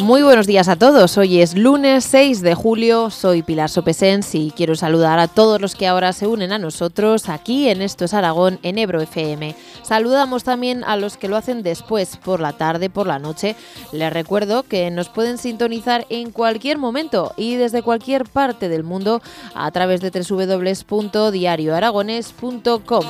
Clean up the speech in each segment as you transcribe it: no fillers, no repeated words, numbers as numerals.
Muy buenos días a todos. Hoy es lunes 6 de julio. Soy Pilar Sopesens y quiero saludar a todos los que ahora se unen a nosotros aquí en Esto es Aragón, en Ebro FM. Saludamos también a los que lo hacen después, por la tarde, por la noche. Les recuerdo que nos pueden sintonizar en cualquier momento y desde cualquier parte del mundo a través de www.diarioaragones.com.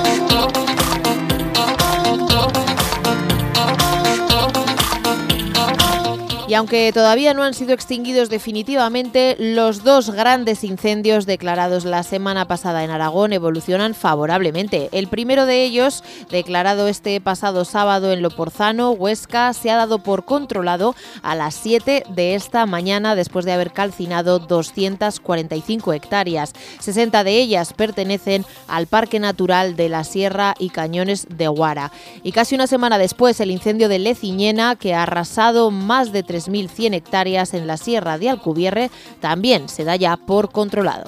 Y aunque todavía no han sido extinguidos definitivamente, los dos grandes incendios declarados la semana pasada en Aragón evolucionan favorablemente. El primero de ellos, declarado este pasado sábado en Loporzano, Huesca, se ha dado por controlado a las 7 de esta mañana después de haber calcinado 245 hectáreas. 60 de ellas pertenecen al Parque Natural de la Sierra y Cañones de Huara. Y casi una semana después, el incendio de Leciñena, que ha arrasado más de 3.100 hectáreas en la Sierra de Alcubierre, también se da ya por controlado.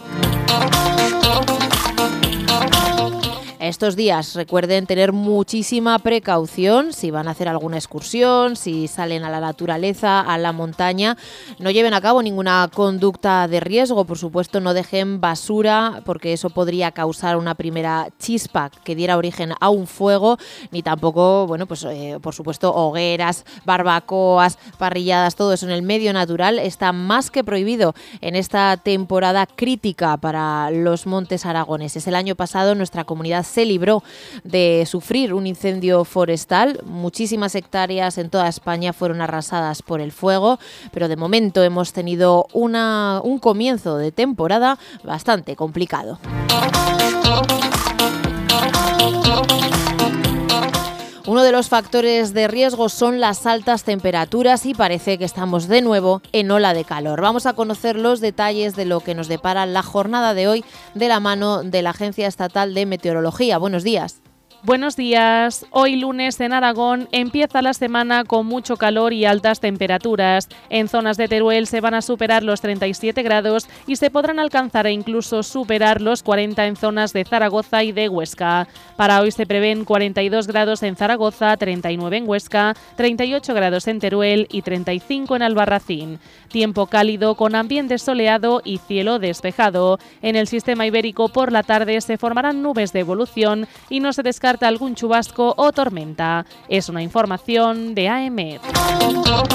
Estos días recuerden tener muchísima precaución si van a hacer alguna excursión, si salen a la naturaleza, a la montaña. No lleven a cabo ninguna conducta de riesgo, por supuesto no dejen basura porque eso podría causar una primera chispa que diera origen a un fuego, ni tampoco, por supuesto, hogueras, barbacoas, parrilladas, todo eso en el medio natural está más que prohibido en esta temporada crítica para los montes aragoneses. El año pasado nuestra comunidad se libró de sufrir un incendio forestal. Muchísimas hectáreas en toda España fueron arrasadas por el fuego, pero de momento hemos tenido un comienzo de temporada bastante complicado. Uno de los factores de riesgo son las altas temperaturas y parece que estamos de nuevo en ola de calor. Vamos a conocer los detalles de lo que nos depara la jornada de hoy de la mano de la Agencia Estatal de Meteorología. Buenos días. Buenos días. Hoy lunes en Aragón empieza la semana con mucho calor y altas temperaturas. En zonas de Teruel se van a superar los 37 grados y se podrán alcanzar e incluso superar los 40 en zonas de Zaragoza y de Huesca. Para hoy se prevén 42 grados en Zaragoza, 39 en Huesca, 38 grados en Teruel y 35 en Albarracín. Tiempo cálido con ambiente soleado y cielo despejado. En el sistema ibérico por la tarde se formarán nubes de evolución y no se descarta algún chubasco o tormenta. Es una información de AEMET.